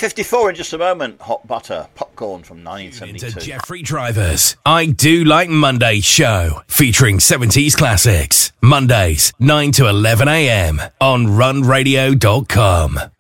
54 in just a moment. Hot Butter, Popcorn from 1972. Into Jeffrey Driver's I Do Like Monday show, featuring 70s classics. Mondays, 9 to 11 a.m. on runradio.com.